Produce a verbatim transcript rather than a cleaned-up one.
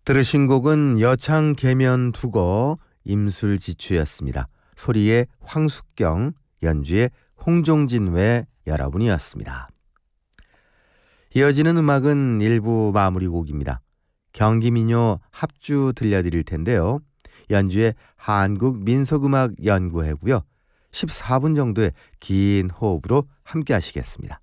들으신 곡은 여창 계면 두거 임술지추였습니다. 소리의 황숙경, 연주의 홍종진 외 여러분이었습니다. 이어지는 음악은 일부 마무리곡입니다. 경기민요 합주 들려드릴 텐데요. 연주의 한국민속음악연구회고요. 십사 분 정도의 긴 호흡으로 함께 하시겠습니다.